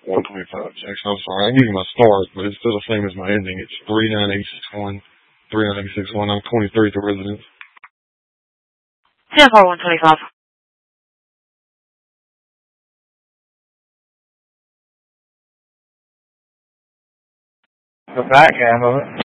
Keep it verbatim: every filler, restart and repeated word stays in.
one twenty-five, Jackson. I'm sorry. I can give you my start, but it's still the same as my ending. It's three nine eight six one. three nine eight six one. I'm twenty-three at the residence. ten four one twenty-five. The back half of it.